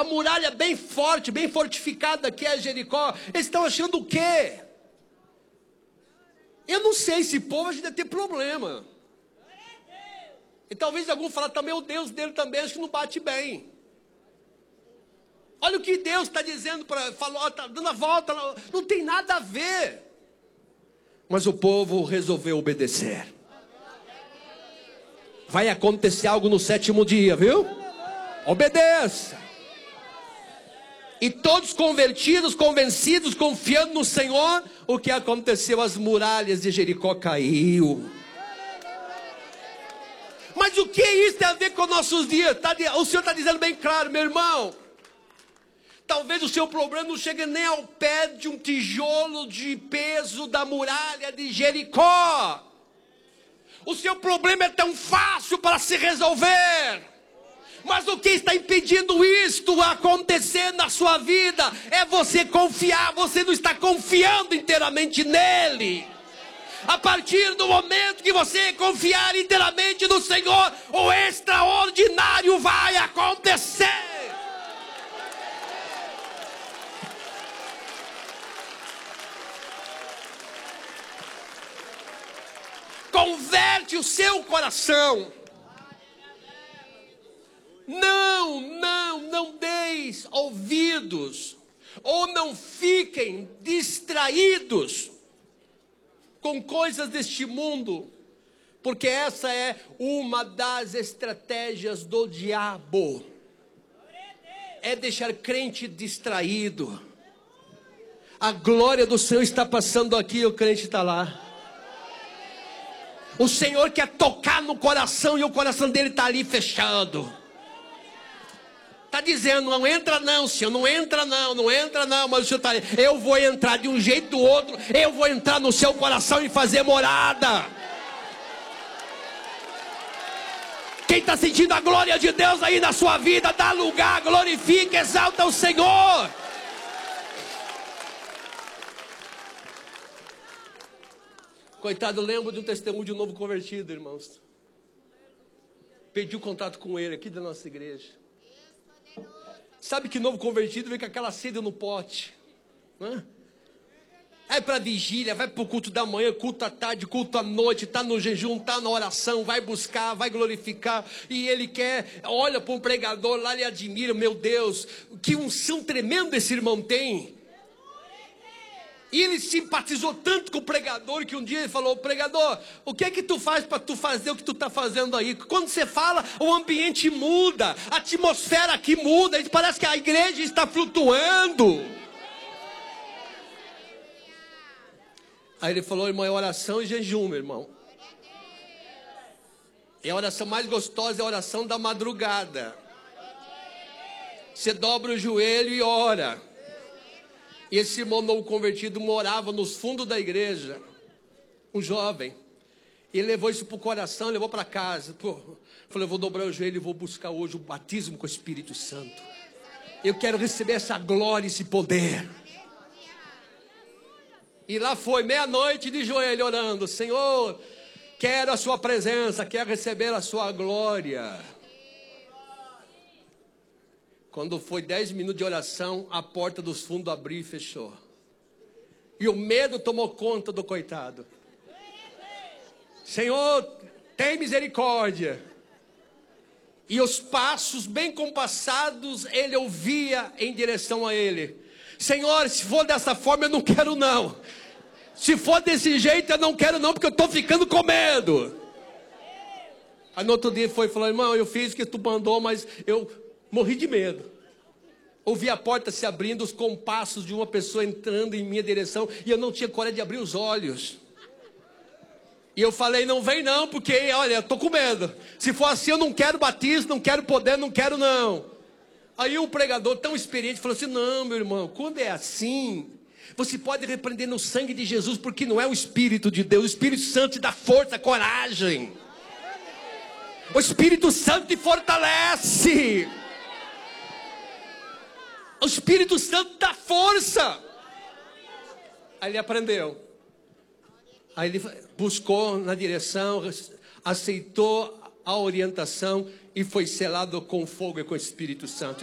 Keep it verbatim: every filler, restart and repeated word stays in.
a muralha bem forte, bem fortificada que é Jericó. Eles estão achando o quê? Eu não sei, esse povo a gente deve ter problema. E talvez algum fale, também o Deus dele também, acho que não bate bem. Olha o que Deus está dizendo, para falou, está dando a volta, não tem nada a ver. Mas o povo resolveu obedecer. Vai acontecer algo no sétimo dia, viu? Obedeça. E todos convertidos, convencidos, confiando no Senhor, o que aconteceu? As muralhas de Jericó caiu. Mas o que isso tem a ver com nossos dias? Tá, o Senhor está dizendo bem claro, meu irmão. Talvez o seu problema não chegue nem ao pé de um tijolo de peso da muralha de Jericó. O seu problema é tão fácil para se resolver. Mas o que está impedindo isto a acontecer na sua vida é você confiar. Você não está confiando inteiramente nele. A partir do momento que você confiar inteiramente no Senhor, o extraordinário vai acontecer. Converte o seu coração. Não, não, não deis ouvidos, ou não fiquem distraídos com coisas deste mundo, porque essa é uma das estratégias do diabo, é deixar crente distraído. A glória do Senhor está passando aqui, o crente está lá. O Senhor quer tocar no coração e o coração dele está ali fechado. Está dizendo, não entra não, Senhor, não entra não, não entra não. Mas o Senhor está ali, eu vou entrar de um jeito ou outro, eu vou entrar no seu coração e fazer morada. Quem está sentindo a glória de Deus aí na sua vida, dá lugar, glorifica, exalta o Senhor. Coitado, eu lembro de um testemunho de um novo convertido, irmãos. Pedi o contato com ele aqui da nossa igreja. Sabe que novo convertido vem com aquela sede no pote, né? Vai para a vigília, vai para o culto da manhã, culto à tarde, culto à noite, está no jejum, está na oração, vai buscar, vai glorificar. E ele quer, olha para um pregador lá, ele admira, meu Deus, que unção tremenda esse irmão tem. E ele simpatizou tanto com o pregador que um dia ele falou, pregador, o que é que tu faz para tu fazer o que tu está fazendo aí? Quando você fala, o ambiente muda, a atmosfera aqui muda, parece que a igreja está flutuando. Aí ele falou, irmão, é oração e jejum, meu irmão. E a oração mais gostosa é a oração da madrugada. Você dobra o joelho e ora. E esse irmão novo convertido morava nos fundos da igreja, um jovem. E ele levou isso para o coração, levou para casa. Pô, falou, eu vou dobrar o joelho e vou buscar hoje o batismo com o Espírito Santo. Eu quero receber essa glória, esse poder. E lá foi, meia-noite de joelho orando, Senhor, quero a sua presença, quero receber a sua glória. Quando foi dez minutos de oração, a porta dos fundos abriu e fechou. E o medo tomou conta do coitado. Senhor, tem misericórdia. E os passos bem compassados, ele ouvia em direção a ele. Senhor, se for dessa forma, eu não quero não. Se for desse jeito, eu não quero não, porque eu estou ficando com medo. Aí no outro dia foi e falou, irmão, eu fiz o que tu mandou, mas eu... morri de medo. Ouvi a porta se abrindo, os compassos de uma pessoa entrando em minha direção, e eu não tinha coragem de abrir os olhos. E eu falei, não vem não, porque, olha, eu estou com medo. Se for assim, eu não quero batismo, não quero poder, não quero não. Aí um pregador tão experiente falou assim, não, meu irmão, quando é assim, você pode repreender no sangue de Jesus, porque não é o Espírito de Deus, o Espírito Santo te dá força, coragem. O Espírito Santo te fortalece. O Espírito Santo dá força. Aí ele aprendeu. Aí ele buscou na direção, aceitou a orientação e foi selado com fogo e com o Espírito Santo.